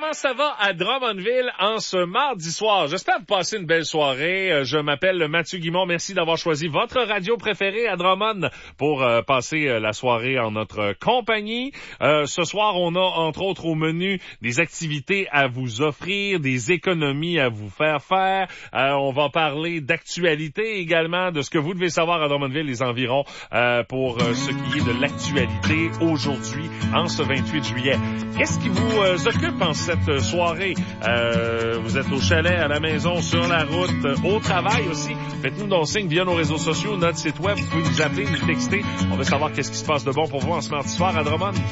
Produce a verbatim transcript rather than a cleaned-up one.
Comment ça va à Drummondville en ce mardi soir? J'espère que vous passez une belle soirée. Je m'appelle Mathieu Guimond. Merci d'avoir choisi votre radio préférée à Drummond pour euh, passer euh, la soirée en notre compagnie. Euh, ce soir, on a entre autres au menu des activités à vous offrir, des économies à vous faire faire. Euh, on va parler d'actualité également, de ce que vous devez savoir à Drummondville, les environs, euh, pour euh, ce qui est de l'actualité aujourd'hui, en ce vingt-huit juillet. Qu'est-ce qui vous euh, occupe en cette soirée? Euh, vous êtes au chalet, à la maison, sur la route, euh, au travail aussi. Faites-nous donc signe via nos réseaux sociaux, notre site web. Vous pouvez nous appeler, nous texter. On veut savoir qu'est-ce qui se passe de bon pour vous en ce mardi soir à Drummond.